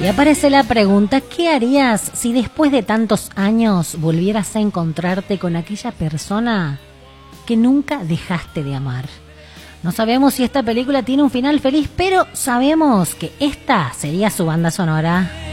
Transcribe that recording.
Y aparece la pregunta, ¿qué harías si después de tantos años volvieras a encontrarte con aquella persona que nunca dejaste de amar? No sabemos si esta película tiene un final feliz, pero sabemos que esta sería su banda sonora.